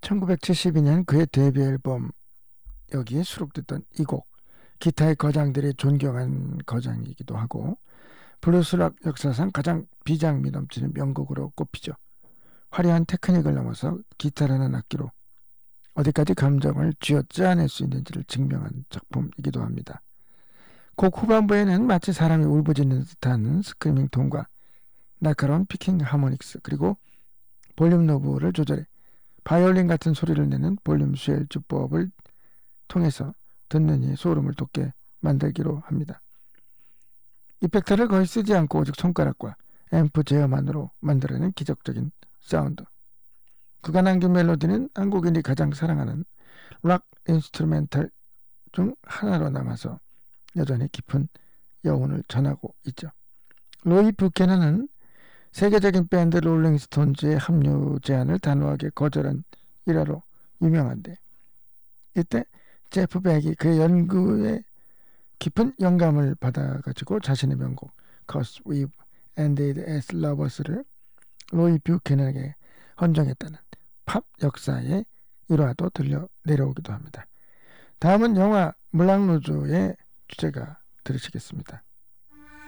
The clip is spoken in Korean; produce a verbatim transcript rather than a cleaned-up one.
천구백칠십이 년 그의 데뷔 앨범 여기에 수록됐던 이 곡, 기타의 거장들이 존경한 거장이기도 하고 블루스락 역사상 가장 비장미 넘치는 명곡으로 꼽히죠. 화려한 테크닉을 넘어서 기타라는 악기로 어디까지 감정을 쥐어짜낼 수 있는지를 증명한 작품이기도 합니다. 곡 후반부에는 마치 사람이 울부짖는 듯한 스크리밍 톤과 날카로운 피킹 하모닉스, 그리고 볼륨 노브를 조절해 바이올린 같은 소리를 내는 볼륨 쉘 주법을 통해서 듣는 이 소름을 돋게 만들기로 합니다. 이펙터를 거의 쓰지 않고 오직 손가락과 앰프 제어만으로 만들어낸 기적적인 사운드. 그가 남긴 멜로디는 한국인이 가장 사랑하는 락 인스트루멘탈 중 하나로 남아서 여전히 깊은 여운을 전하고 있죠. 로이 뷰캐넌은 세계적인 밴드 롤링스톤즈의 합류 제안을 단호하게 거절한 일화로 유명한데, 이때 제프 백이 그의 연구에 깊은 영감을 받아가지고 자신의 명곡 Cause We've Ended as Lovers를 로이 뷰캐넌에게 헌정했다는 팝 역사의 일화도 들려 내려오기도 합니다. 다음은 영화 물랑루즈의 주제가 들으시겠습니다.